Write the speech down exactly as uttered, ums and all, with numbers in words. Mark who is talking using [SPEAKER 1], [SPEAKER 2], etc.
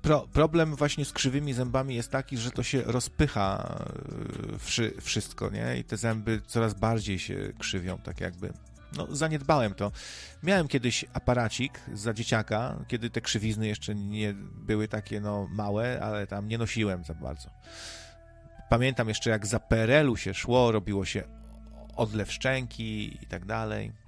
[SPEAKER 1] pro, problem właśnie z krzywymi zębami jest taki, że to się rozpycha wszy, wszystko, nie? I te zęby coraz bardziej się krzywią, tak jakby. No, zaniedbałem to. Miałem kiedyś aparacik za dzieciaka, kiedy te krzywizny jeszcze nie były takie, no, małe, ale tam nie nosiłem za bardzo. Pamiętam jeszcze, jak za P R L u się szło, robiło się odlew szczęki i tak dalej.